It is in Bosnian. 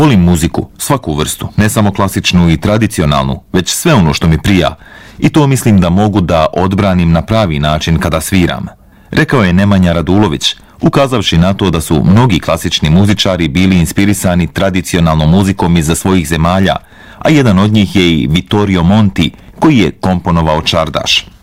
Volim muziku, svaku vrstu, ne samo klasičnu i tradicionalnu, već sve ono što mi prija, i to mislim da mogu da odbranim na pravi način kada sviram, rekao je Nemanja Radulović, ukazavši na to da su mnogi klasični muzičari bili inspirisani tradicionalnom muzikom iz svojih zemalja, a jedan od njih je i Vittorio Monti, koji je komponovao čardaš.